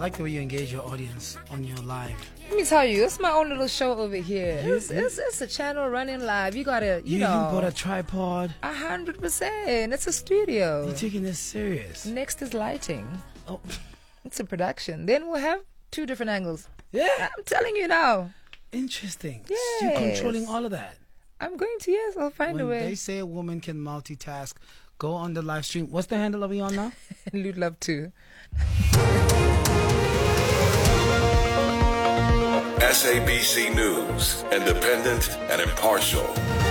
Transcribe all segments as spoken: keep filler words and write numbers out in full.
like the way you engage your audience on your live. Let me tell you, it's my own little show over here. You- It's, it's, it's a channel running live. You gotta, you, You, know. you bought a tripod. A hundred percent. It's a studio. You're taking this serious. Next is lighting. Oh, It's a production. Then we'll have two different angles. yeah. I'm telling you now. Interesting. Yes. You're controlling all of that. I'm going to, yes, I'll find When a way. they say a woman can multitask, go on the live stream. What's the handle of you on now? You'd love to. S A B C News, independent and impartial.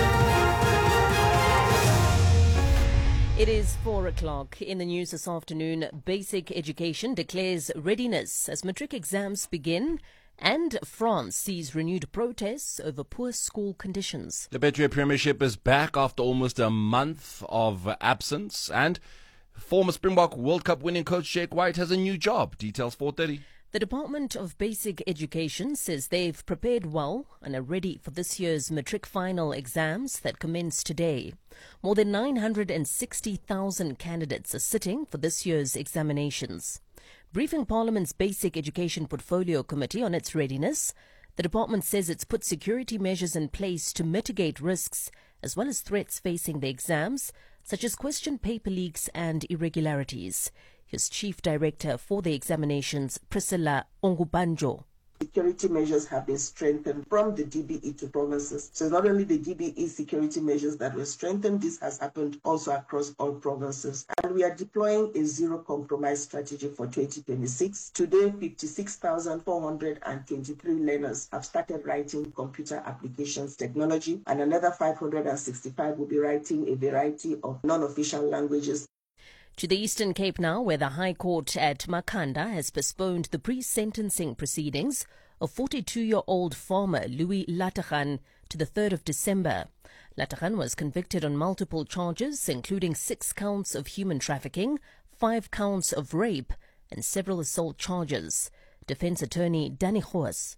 It is four o'clock. In the news this afternoon, Basic Education declares readiness as matric exams begin, and France sees renewed protests over poor school conditions. The Betway Premiership is back after almost a month of absence, and former Springbok World Cup winning coach Jake White has a new job. Details four thirty. The Department of Basic Education says they've prepared well and are ready for this year's matric final exams that commence today. More than nine hundred sixty thousand candidates are sitting for this year's examinations. Briefing Parliament's Basic Education Portfolio Committee on its readiness, the department says it's put security measures in place to mitigate risks as well as threats facing the exams, such as question paper leaks and irregularities. His Chief Director for the examinations, Priscilla Ongubanjo. Security measures have been strengthened from the D B E to provinces. So it's not only the D B E security measures that were strengthened, this has happened also across all provinces. And we are deploying a zero compromise strategy for twenty twenty-six. Today, fifty-six thousand four hundred twenty-three learners have started writing computer applications technology, and another five hundred sixty-five will be writing a variety of non-official languages. To the Eastern Cape now, where the High Court at Makhanda has postponed the pre-sentencing proceedings of forty-two-year-old farmer Louis Lataghan to the third of December. Lataghan was convicted on multiple charges, including six counts of human trafficking, five counts of rape, and several assault charges. Defence attorney Danny Hoas.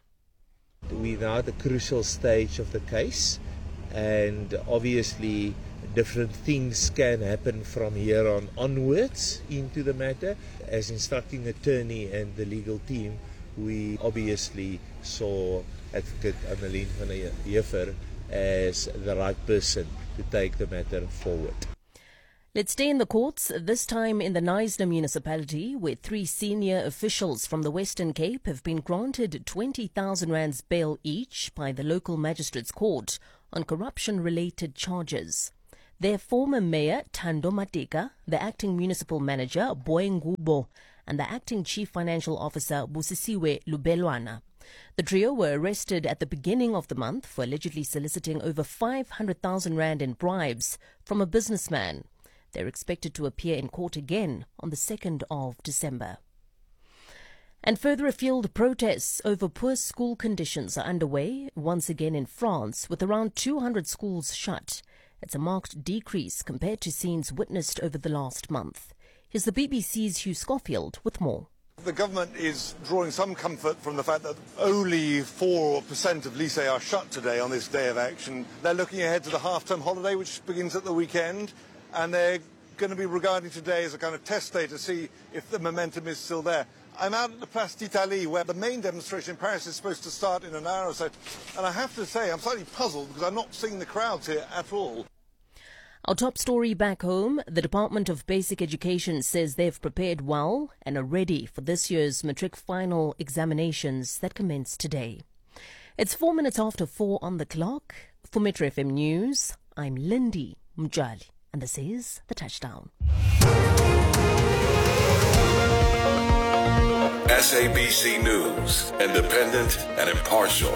We're now at the crucial stage of the case, and obviously different things can happen from here on onwards into the matter. As instructing attorney and the legal team, we obviously saw Advocate Annelien van der Heever as the right person to take the matter forward. Let's stay in the courts, this time in the Knysna municipality, where three senior officials from the Western Cape have been granted twenty thousand rands bail each by the local magistrates court on corruption-related charges. Their former mayor, Thando Matika, the acting municipal manager, Boy Ngubo, and the acting chief financial officer, Busisiwe Lubelwana. The trio were arrested at the beginning of the month for allegedly soliciting over five hundred thousand rand in bribes from a businessman. They're expected to appear in court again on the second of December. And further afield, protests over poor school conditions are underway once again in France, with around two hundred schools shut. It's a marked decrease compared to scenes witnessed over the last month. Here's the B B C's Hugh Schofield with more. The government is drawing some comfort from the fact that only four percent of lycées are shut today on this day of action. They're looking ahead to the half-term holiday, which begins at the weekend, and they're going to be regarding today as a kind of test day to see if the momentum is still there. I'm out at the Place d'Italie, where the main demonstration in Paris is supposed to start in an hour or so, and I have to say I'm slightly puzzled because I'm not seeing the crowds here at all. Our top story back home, the Department of Basic Education says they've prepared well and are ready for this year's matric final examinations that commence today. It's four minutes after four on the clock. For Metro F M News, I'm Lindy Mjali, and this is The Touchdown. S A B C News, independent and impartial.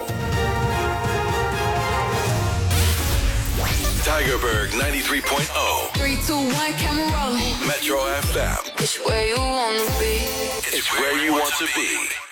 Tigerberg ninety-three point oh. Three, two, one, camera rolling. Metro F M. It's where you wanna be. It's where you want to be.